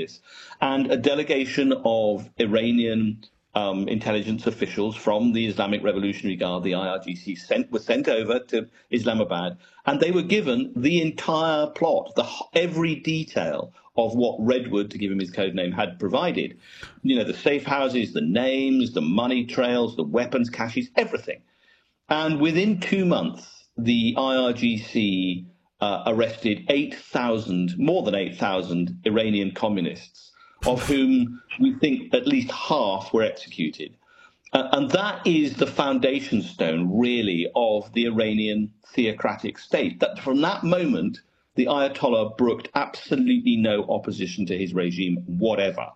outrageous. And a delegation of Iranian intelligence officials from the Islamic Revolutionary Guard, the IRGC, were sent over to Islamabad, and they were given the entire plot, every detail of what Redwood, to give him his code name, had provided. You know, the safe houses, the names, the money trails, the weapons caches, everything. And within 2 months, the IRGC arrested more than 8,000 Iranian communists, of whom we think at least half were executed. And that is the foundation stone, really, of the Iranian theocratic state. That from that moment, the Ayatollah brooked absolutely no opposition to his regime, whatever.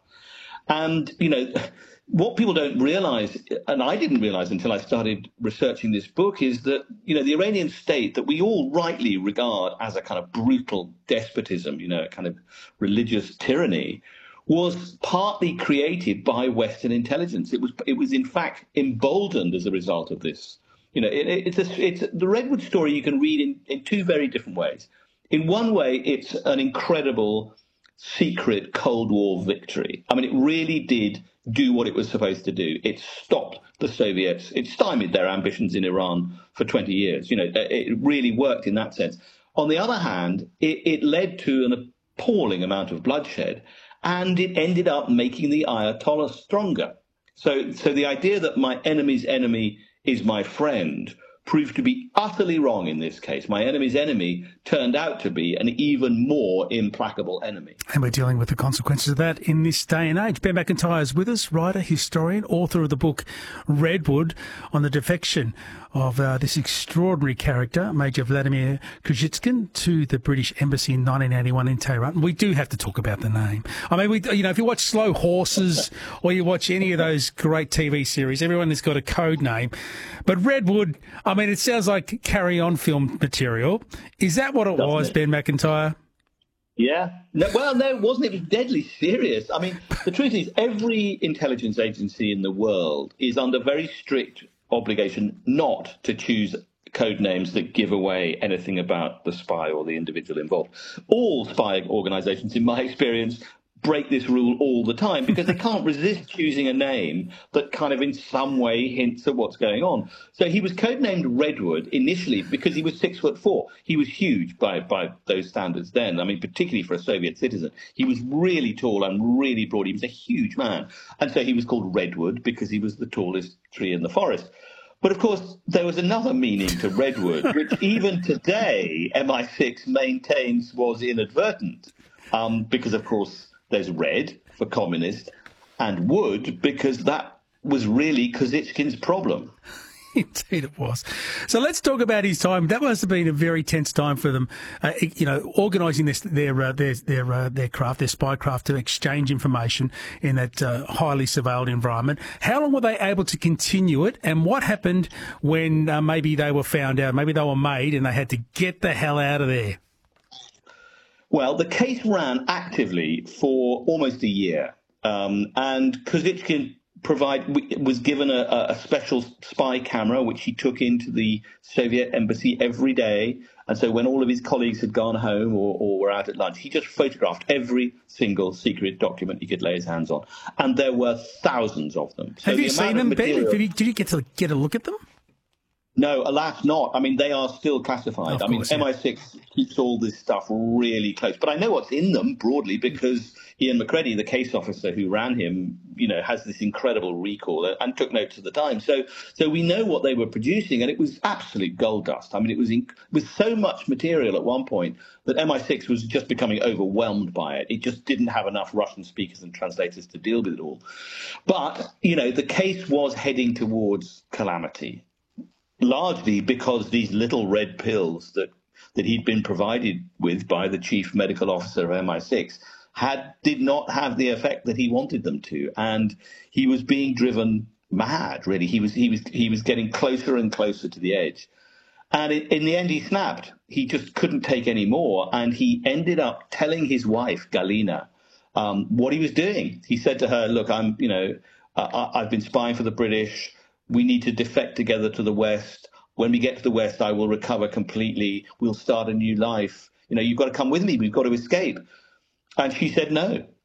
And, you know, what people don't realize, and I didn't realize until I started researching this book, is that, you know, the Iranian state that we all rightly regard as a kind of brutal despotism, you know, a kind of religious tyranny, was partly created by Western intelligence. It was in fact emboldened as a result of this. You know, it's the Redwood story you can read in two very different ways. In one way, it's an incredible secret Cold War victory. I mean, it really did do what it was supposed to do. It stopped the Soviets. It stymied their ambitions in Iran for 20 years. You know, it really worked in that sense. On the other hand, it led to an appalling amount of bloodshed, and it ended up making the Ayatollah stronger. So the idea that my enemy's enemy is my friend proved to be utterly wrong in this case. My enemy's enemy turned out to be an even more implacable enemy. And we're dealing with the consequences of that in this day and age. Ben McIntyre is with us, writer, historian, author of the book Redwood, on the defection of this extraordinary character, Major Vladimir Kuzhitkin, to the British Embassy in 1981 in Tehran. And we do have to talk about the name. I mean, if you watch Slow Horses or you watch any of those great TV series, everyone has got a code name. But Redwood, I mean, it sounds like carry-on film material. Is that what it was, Ben McIntyre? Yeah. No, it wasn't. It was deadly serious. I mean, the truth is, every intelligence agency in the world is under very strict obligation not to choose code names that give away anything about the spy or the individual involved. All spy organizations, in my experience, break this rule all the time because they can't resist choosing a name that kind of in some way hints at what's going on. So he was codenamed Redwood initially because he was 6'4". He was huge by those standards then. I mean, particularly for a Soviet citizen. He was really tall and really broad. He was a huge man. And so he was called Redwood because he was the tallest tree in the forest. But of course, there was another meaning to Redwood, which even today MI6 maintains was inadvertent because, of course, there's red for communist and wood because that was really Kuzhitkin's problem. Indeed it was. So let's talk about his time. That must have been a very tense time for them, organising their craft, their spy craft, to exchange information in that highly surveilled environment. How long were they able to continue it, and what happened when maybe they were found out, maybe they were made and they had to get the hell out of there? Well, the case ran actively for almost a year, and Kuzhitkin was given a special spy camera, which he took into the Soviet embassy every day. And so when all of his colleagues had gone home or were out at lunch, he just photographed every single secret document he could lay his hands on. And there were thousands of them. So have you seen them, Ben? Did you get a look at them? No, alas not. I mean, they are still classified. MI6 keeps all this stuff really close. But I know what's in them broadly because Ian McCready, the case officer who ran him, has this incredible recall and took notes at the time. So we know what they were producing, and it was absolute gold dust. I mean, it was so much material at one point that MI6 was just becoming overwhelmed by it. It just didn't have enough Russian speakers and translators to deal with it all. But, the case was heading towards calamity. Largely because these little red pills that he'd been provided with by the chief medical officer of MI6 did not have the effect that he wanted them to, and he was being driven mad. Really, he was getting closer and closer to the edge, and in the end, he snapped. He just couldn't take any more, and he ended up telling his wife Galina what he was doing. He said to her, "Look, I've been spying for the British. We need to defect together to the West. When we get to the West, I will recover completely. We'll start a new life. You've got to come with me. We've got to escape." And she said no.